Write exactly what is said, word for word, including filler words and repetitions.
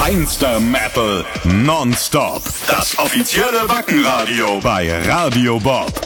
Feinster Metal nonstop. Das offizielle Wackenradio bei Radio Bob.